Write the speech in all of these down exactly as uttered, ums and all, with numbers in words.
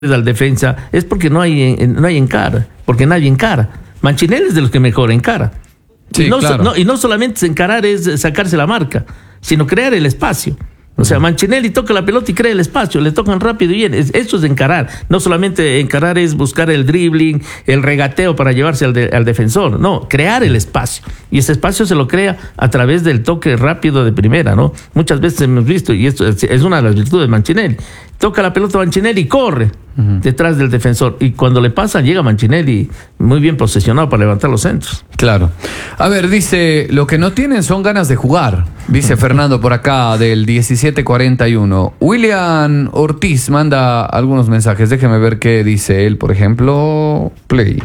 al defensa, es porque no hay, no hay encara, porque nadie encara. Manchinelli es de los que mejor encara. Sí, y, no, claro. no, y no solamente encarar es sacarse la marca, sino crear el espacio. O sea, Manchinelli toca la pelota y crea el espacio, le tocan rápido y bien. Eso es encarar. No solamente encarar es buscar el dribbling, el regateo para llevarse al, de, al defensor. No, crear el espacio. Y ese espacio se lo crea a través del toque rápido de primera, ¿no? Muchas veces hemos visto, y esto es, es una de las virtudes de Manchinelli. Toca la pelota Manchinelli y corre uh-huh. detrás del defensor. Y cuando le pasan, llega Manchinelli muy bien posesionado para levantar los centros. Claro. A ver, dice, lo que no tienen son ganas de jugar, dice Fernando por acá del diecisiete cuarenta y uno. William Ortiz manda algunos mensajes. Déjeme ver qué dice él, por ejemplo. Play.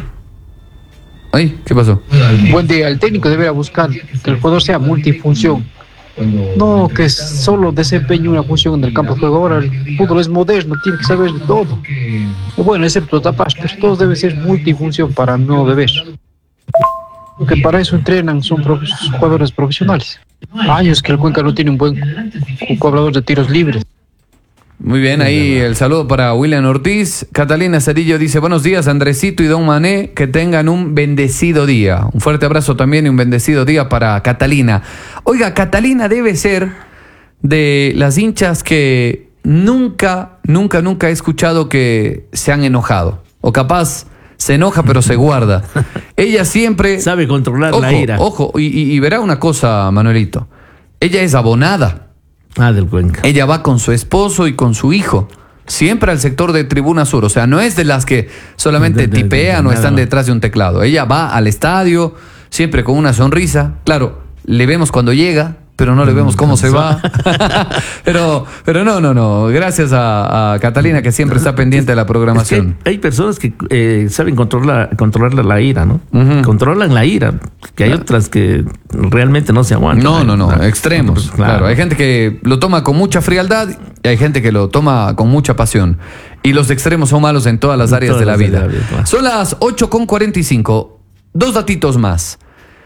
Ay, ¿qué pasó? Buen día. El técnico deberá buscar que el jugador sea multifunción. No, que solo desempeñe una función en el campo de juego. Ahora el fútbol es moderno, tiene que saber de todo. Bueno, excepto tapas, pero todos deben ser multifunción para el nuevo deber. Porque para eso entrenan, son prof- jugadores profesionales. Años que el Cuenca no tiene un buen cobrador de tiros libres. Muy bien, ahí el saludo para William Ortiz. Catalina Cerillo dice, buenos días Andresito y Don Mané, que tengan un bendecido día. Un fuerte abrazo también y un bendecido día para Catalina. Oiga, Catalina debe ser de las hinchas que nunca, nunca, nunca he escuchado que se han enojado. O capaz se enoja pero se guarda. Ella siempre... Sabe controlar ojo, la ira. Ojo, y, y, y verá una cosa, Manuelito. Ella es abonada. Ah, del Cuenca. Ella va con su esposo y con su hijo, siempre al sector de Tribuna Sur. O sea, no es de las que solamente de, de, tipean de, de, o están nada. detrás de un teclado. Ella va al estadio, siempre con una sonrisa. Claro, le vemos cuando llega, pero no le vemos cómo se va. pero, pero no, no, no. Gracias a, a Catalina, que siempre está pendiente de la programación. Es que hay personas que eh, saben controlar, controlar la ira, ¿no? Uh-huh. Controlan la ira, que hay claro. otras que realmente no se aguantan. No, no, no, claro. extremos. Claro. claro, hay gente que lo toma con mucha frialdad y hay gente que lo toma con mucha pasión. Y los extremos son malos en todas las áreas todas de la vida. De la vida claro. Son las ocho con cuarenta y cinco. Dos datitos más.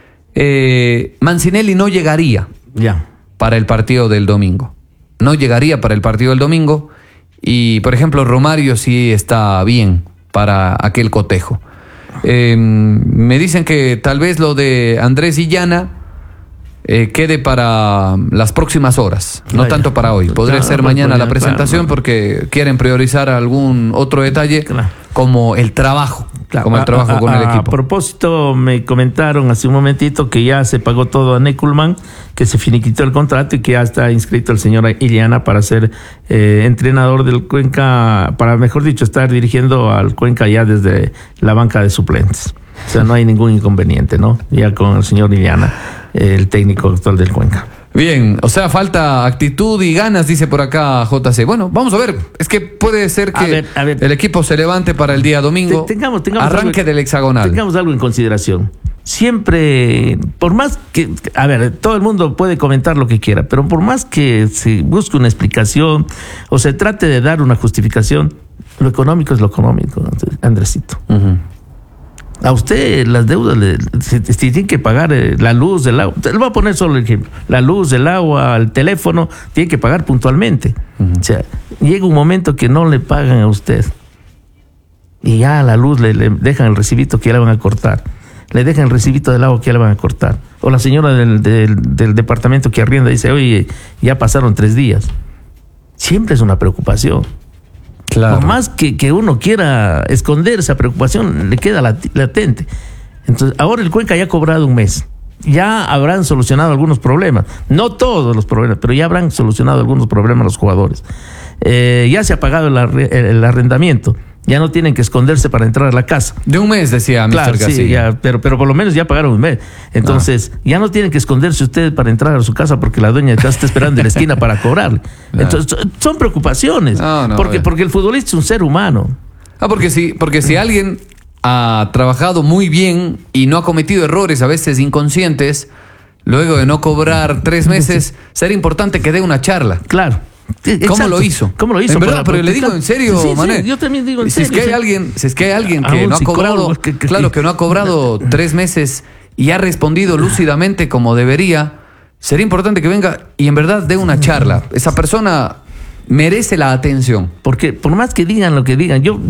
Eh, Mancinelli no llegaría ya para el partido del domingo. No llegaría para el partido del domingo. Y, por ejemplo, Romario sí está bien para aquel cotejo. Eh, me dicen que tal vez lo de Andrés Illana eh, quede para las próximas horas, no Vaya. tanto para hoy. Podría claro, ser mañana la presentación claro, porque quieren priorizar algún otro detalle claro. como el trabajo. Claro, como el trabajo a, a, con el equipo. A propósito, me comentaron hace un momentito que ya se pagó todo a Neckelmann, que se finiquitó el contrato y que ya está inscrito el señor Illana para ser eh, entrenador del Cuenca, para mejor dicho, estar dirigiendo al Cuenca ya desde la banca de suplentes. O sea, no hay ningún inconveniente, ¿no? Ya con el señor Illana, eh, el técnico actual del Cuenca. Bien, o sea, falta actitud y ganas, dice por acá J C. Bueno, vamos a ver, es que puede ser que a ver, a ver. el equipo se levante para el día domingo, Te, tengamos, tengamos arranque algo, del hexagonal. Tengamos algo en consideración. Siempre, por más que, a ver, todo el mundo puede comentar lo que quiera, pero por más que se busque una explicación o se trate de dar una justificación, lo económico es lo económico, Andresito. Uh-huh. A usted las deudas, le, si, si tiene que pagar eh, la luz, el agua, le voy a poner solo el ejemplo, la luz, el agua, el teléfono, tiene que pagar puntualmente. Uh-huh. O sea, llega un momento que no le pagan a usted y ya a la luz le, le dejan el recibito que ya le van a cortar, le dejan el recibito del agua que ya le van a cortar, o la señora del, del, del departamento que arrienda dice, oye, ya pasaron tres días. Siempre es una preocupación. Claro. Por más que, que uno quiera esconder esa preocupación, le queda latente. Entonces, ahora el Cuenca ya ha cobrado un mes. Ya habrán solucionado algunos problemas. No todos los problemas, pero ya habrán solucionado algunos problemas los jugadores. Eh, ya se ha pagado el, arre, el arrendamiento. Ya no tienen que esconderse para entrar a la casa. De un mes, decía claro, mister Sí, ya, pero, pero por lo menos ya pagaron un mes. Entonces, ah. ya no tienen que esconderse ustedes para entrar a su casa porque la dueña de casa está esperando en la esquina para cobrarle. No. Entonces, son preocupaciones. No, no, porque, porque el futbolista es un ser humano. Ah, porque si, porque si alguien ha trabajado muy bien y no ha cometido errores, a veces inconscientes, luego de no cobrar tres meses, será importante que dé una charla. Claro. ¿Cómo Exacto. lo hizo? ¿Cómo lo hizo? En verdad, pero le digo en serio, sí, sí, Mané. Sí, yo también digo en si serio. Es que hay alguien, si es que hay alguien que no ha cobrado, que, que, claro, que no ha cobrado tres meses y ha respondido lúcidamente como debería, sería importante que venga y en verdad dé una charla. Esa persona merece la atención. Porque por más que digan lo que digan, yo